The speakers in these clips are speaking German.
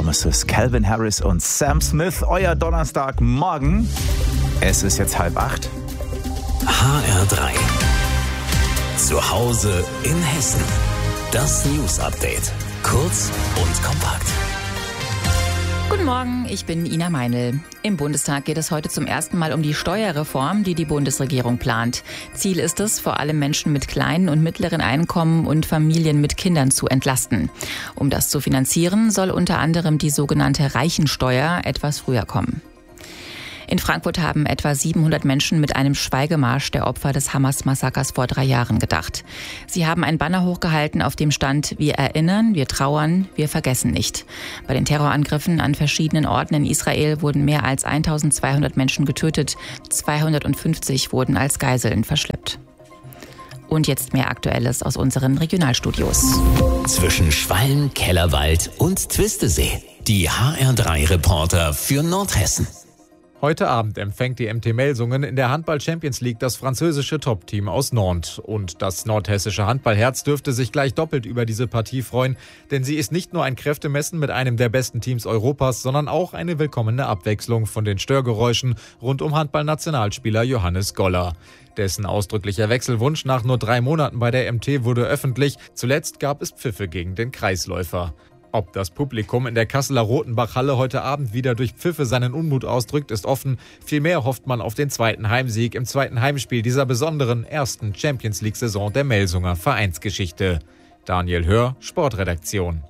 Promises. Calvin Harris und Sam Smith, euer Donnerstagmorgen. Es ist jetzt 7:30. HR3. Zu Hause in Hessen. Das News-Update. Kurz und kompakt. Guten Morgen, ich bin Ina Meinl. Im Bundestag geht es heute zum ersten Mal um die Steuerreform, die die Bundesregierung plant. Ziel ist es, vor allem Menschen mit kleinen und mittleren Einkommen und Familien mit Kindern zu entlasten. Um das zu finanzieren, soll unter anderem die sogenannte Reichensteuer etwas früher kommen. In Frankfurt haben etwa 700 Menschen mit einem Schweigemarsch der Opfer des Hamas-Massakers vor 3 Jahren gedacht. Sie haben ein Banner hochgehalten, auf dem stand: Wir erinnern, wir trauern, wir vergessen nicht. Bei den Terrorangriffen an verschiedenen Orten in Israel wurden mehr als 1200 Menschen getötet, 250 wurden als Geiseln verschleppt. Und jetzt mehr Aktuelles aus unseren Regionalstudios. Zwischen Schwalm, Kellerwald und Twistesee. Die HR3-Reporter für Nordhessen. Heute Abend empfängt die MT Melsungen in der Handball-Champions League das französische Top-Team aus Nantes. Und das nordhessische Handballherz dürfte sich gleich doppelt über diese Partie freuen, denn sie ist nicht nur ein Kräftemessen mit einem der besten Teams Europas, sondern auch eine willkommene Abwechslung von den Störgeräuschen rund um Handball-Nationalspieler Johannes Goller. Dessen ausdrücklicher Wechselwunsch nach nur 3 Monaten bei der MT wurde öffentlich. Zuletzt gab es Pfiffe gegen den Kreisläufer. Ob das Publikum in der Kasseler Rotenbach-Halle heute Abend wieder durch Pfiffe seinen Unmut ausdrückt, ist offen. Vielmehr hofft man auf den zweiten Heimsieg im zweiten Heimspiel dieser besonderen ersten Champions-League-Saison der Melsunger Vereinsgeschichte. Daniel Hör, Sportredaktion.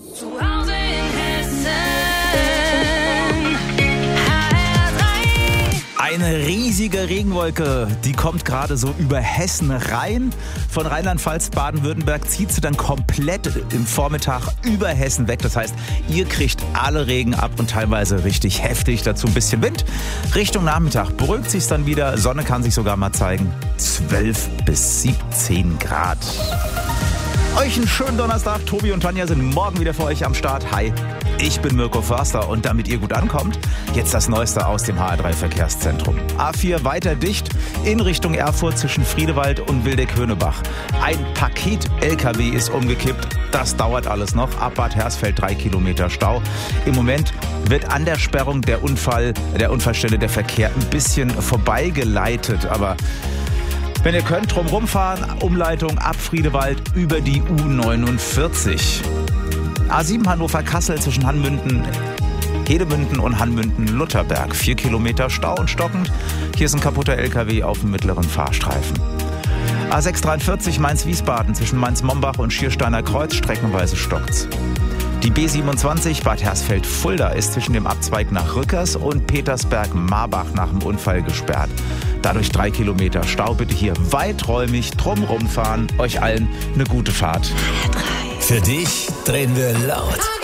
Eine riesige Regenwolke, die kommt gerade so über Hessen rein. Von Rheinland-Pfalz, Baden-Württemberg zieht sie dann komplett im Vormittag über Hessen weg. Das heißt, ihr kriegt alle Regen ab und teilweise richtig heftig. Dazu ein bisschen Wind. Richtung Nachmittag beruhigt sich's dann wieder. Sonne kann sich sogar mal zeigen. 12 bis 17 Grad. Euch einen schönen Donnerstag. Tobi und Tanja sind morgen wieder für euch am Start. Hi, ich bin Mirko Förster und damit ihr gut ankommt, jetzt das Neueste aus dem HR3-Verkehrszentrum. A4 weiter dicht in Richtung Erfurt zwischen Friedewald und Wildeck-Höhnebach. Ein Paket-LKW ist umgekippt. Das dauert alles noch. Ab Bad Hersfeld 3 Kilometer Stau. Im Moment wird an der Sperrung der Unfallstelle der Verkehr ein bisschen vorbeigeleitet, aber wenn ihr könnt, drumherum fahren, Umleitung ab Friedewald über die U49. A7 Hannover-Kassel zwischen Hedemünden und Hanmünden-Lutherberg. 4 Kilometer Stau und stockend. Hier ist ein kaputter LKW auf dem mittleren Fahrstreifen. A643 Mainz-Wiesbaden zwischen Mainz-Mombach und Schiersteiner Kreuz. Streckenweise stockt's. Die B27 Bad Hersfeld-Fulda ist zwischen dem Abzweig nach Rückers und Petersberg-Marbach nach dem Unfall gesperrt. Dadurch 3 Kilometer Stau. Bitte hier weiträumig drumrum fahren. Euch allen eine gute Fahrt. Für dich drehen wir laut.